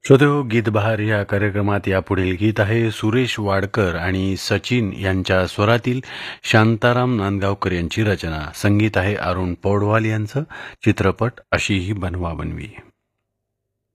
श्रोतेहो, गीत बहार या कार्यक्रमात यापुढील गीत आहे सुरेश वाडकर आणि सचिन यांच्या स्वरातील शांताराम नांदगावकर यांची रचना. संगीत आहे अरुण पौडवाल यांचं. चित्रपट अशी ही बनवा बनवी.